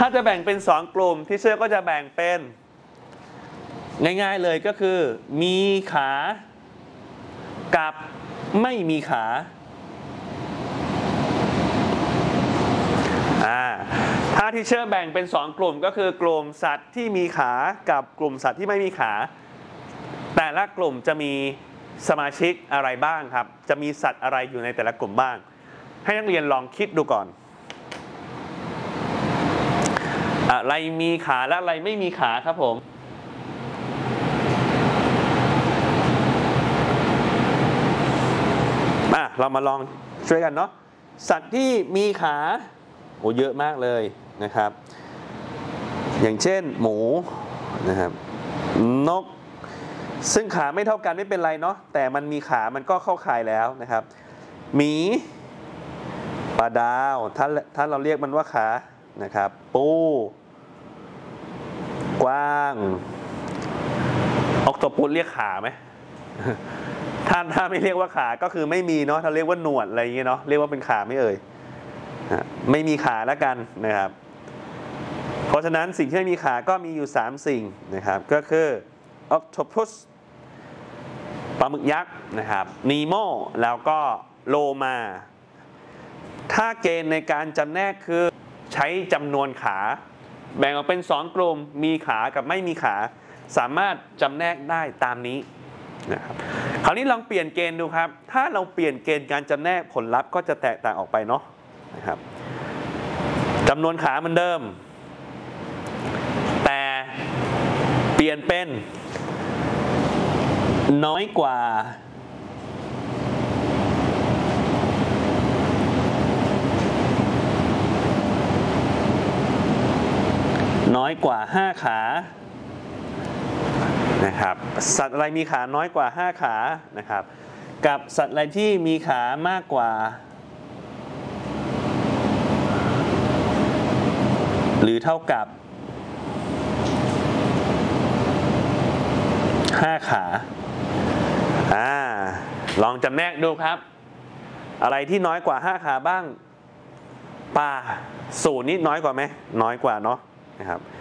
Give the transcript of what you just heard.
ถ้าจะแบ่งเป็น2กลุ่มที่เชอร์ก็จะแบ่งเป็นง่ายๆเลยก็คือมีขากับไม่มีขาถ้าที่เชอร์แบ่งเป็น2กลุ่มก็คือกลุ่มสัตว์ที่มีขากับกลุ่มสัตว์ที่ไม่มีขาแต่ละกลุ่มจะมีสมาชิกอะไรบ้างครับจะมีสัตว์อะไรอยู่ในแต่ละกลุ่มบ้างให้นักเรียนลองคิดดูก่อนอะไรมีขาและอะไรไม่มีขาครับผมเรามาลองช่วยกันเนาะสัตว์ที่มีขาเยอะมากเลยนะครับอย่างเช่นหมูนะครับนกซึ่งขาไม่เท่ากันไม่เป็นไรเนาะแต่มันมีขามันก็เข้าข่ายแล้วนะครับหมีปลาดาวถ้าเราเรียกมันว่าขานะครับปูกวางออกโตปัสเรียกขาไหมถ้าไม่เรียกว่าขาก็คือไม่มีเนาะถ้าเรียกว่าหนวดอะไรอย่างเงี้ยเนาะเรียกว่าเป็นขาไม่เอ่ยไม่มีขาแล้วกันนะครับเพราะฉะนั้นสิ่งที่ไม่มีขาก็มีอยู่3สิ่งนะครับก็คือออกโตปัสปลาหมึกยักษ์นะครับนีโมแล้วก็โลมาถ้าเกณฑ์ในการจำแนกคือใช้จำนวนขาแบ่งออกเป็น2กลุ่มมีขากับไม่มีขาสามารถจำแนกได้ตามนี้นะครับคราวนี้ลองเปลี่ยนเกณฑ์ดูครับถ้าเราเปลี่ยนเกณฑ์การจำแนกผลลัพธ์ก็จะแตกต่างออกไปเนาะนะครับจำนวนขาเหมือนเดิมแต่เปลี่ยนเป็นน้อยกว่า5ขานะครับสัตว์อะไรมีขาน้อยกว่า5ขานะครับกับสัตว์อะไรที่มีขามากกว่าหรือเท่ากับ5ขาลองจำแนกดูครับอะไรที่น้อยกว่า5ขาบ้างปลา0นี่น้อยกว่าไหมน้อยกว่าเนาะนะครับ